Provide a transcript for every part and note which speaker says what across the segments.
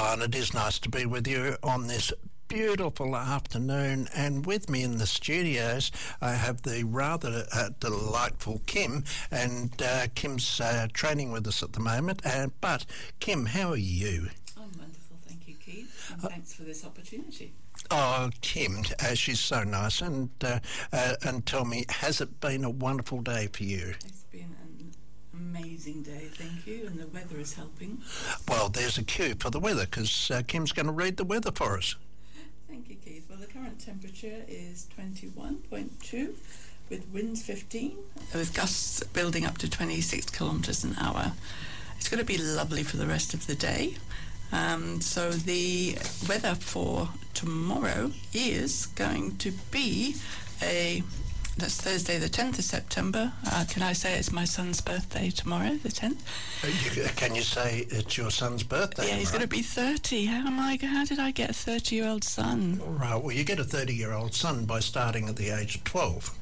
Speaker 1: and it is nice to be with you on this beautiful afternoon, and with me in the studios I have the rather delightful Kim, and Kim's training with us at the moment, but Kim, how are you?
Speaker 2: I'm wonderful, thank you, Keith, and thanks for this opportunity.
Speaker 1: Oh, Kim, she's so nice, and tell me, has it been a wonderful day for you?
Speaker 2: It's been an amazing day, thank you, and the weather is helping.
Speaker 1: Well, there's a cue for the weather, because Kim's going to read the weather for us.
Speaker 2: Thank you, Keith. Well, the current temperature is 21.2 with winds 15, with gusts building up to 26 kilometres an hour. It's going to be lovely for the rest of the day. So the weather for tomorrow is going to be that's Thursday the 10th of September. Can I say it's my son's birthday tomorrow, the 10th?
Speaker 1: Can you say it's your son's birthday?
Speaker 2: Yeah, he's going to be 30. How did I get a 30-year-old son?
Speaker 1: Right, well, you get a 30-year-old son by starting at the age of 12.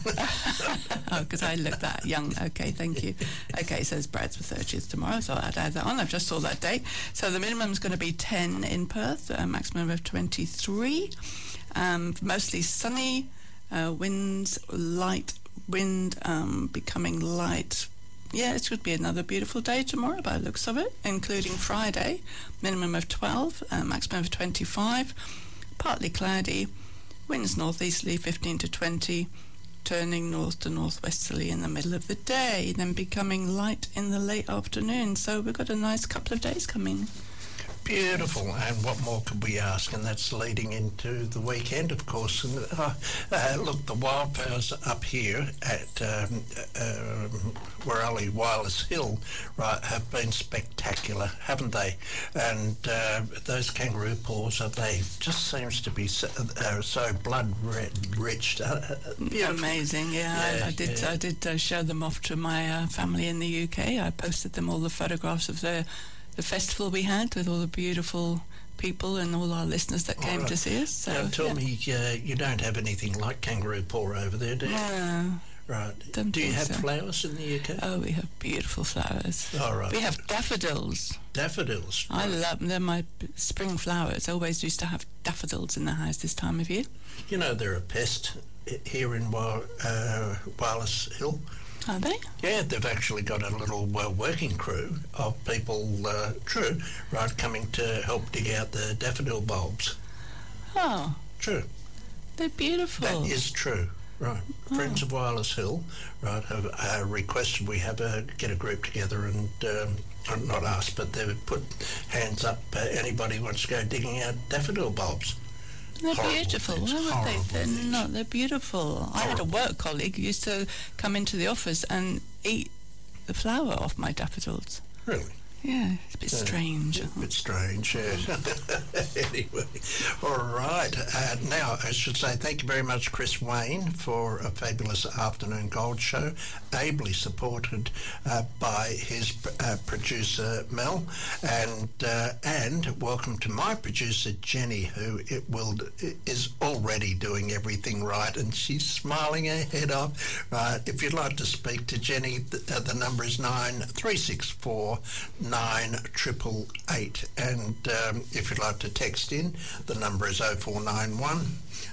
Speaker 2: Oh, because I look that young. Okay, thank you. Okay, so his Brad's for 30th tomorrow, so I'd add that on. I've just saw that date. So the minimum is going to be 10 in Perth, a maximum of 23. Mostly sunny. Winds, light wind, becoming light. Yeah, it should be another beautiful day tomorrow by the looks of it, including Friday, minimum of 12, maximum of 25, partly cloudy, winds northeasterly 15 to 20, turning north to northwesterly in the middle of the day, then becoming light in the late afternoon. So we've got a nice couple of days coming.
Speaker 1: Beautiful, and what more could we ask? And that's leading into the weekend, of course. And look, the wildfires up here at Werribee Wireless Hill, right, have been spectacular, haven't they? And those kangaroo paws, they just seems to be so blood rich.
Speaker 2: Amazing, yeah. I did show them off to my family in the UK. I posted them all the photographs of the festival we had with all the beautiful people and all our listeners that came to see us. So,
Speaker 1: now, tell me, you don't have anything like kangaroo paw over there, do you?
Speaker 2: No.
Speaker 1: Right. Do you have flowers in the UK?
Speaker 2: Oh, we have beautiful flowers.
Speaker 1: All right.
Speaker 2: We have daffodils.
Speaker 1: Daffodils? Right.
Speaker 2: I love them. They're my spring flowers. I always used to have daffodils in the house this time of year. You
Speaker 1: know, they're a pest here in Wireless Hill.
Speaker 2: Are they?
Speaker 1: Yeah, they've actually got a little working crew of people, coming to help dig out the daffodil bulbs.
Speaker 2: Oh.
Speaker 1: True.
Speaker 2: They're beautiful.
Speaker 1: That is true, right. Oh. Friends of Wireless Hill, right, have requested we get a group together and, not us, but they've put hands up, anybody wants to go digging out daffodil bulbs.
Speaker 2: They're beautiful. Why would they? They're not. They're beautiful. I had a work colleague who used to come into the office and eat the flower off my daffodils.
Speaker 1: Really?
Speaker 2: Yeah, it's a bit strange.
Speaker 1: A bit strange, yeah. Anyway, all right. Now, I should say thank you very much, Chris Wayne, for a fabulous afternoon gold show, ably supported by his producer, Mel, and welcome to my producer, Jenny, who is already doing everything right, and she's smiling her head off. If you'd like to speak to Jenny, the number is 9364 9888, and if you'd like to text in, the number is 0491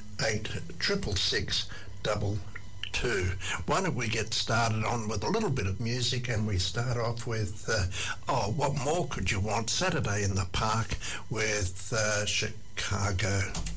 Speaker 1: 8666 22. Why don't we get started on with a little bit of music, and we start off with what more could you want? Saturday in the Park with Chicago.